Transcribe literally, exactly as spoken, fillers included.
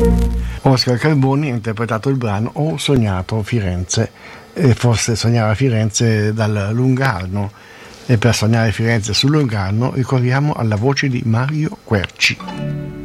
Oscar Carboni ha interpretato il brano Ho sognato Firenze, e forse sognava Firenze dal Lungarno, e per sognare Firenze sul Lungarno ricorriamo alla voce di Mario Querci.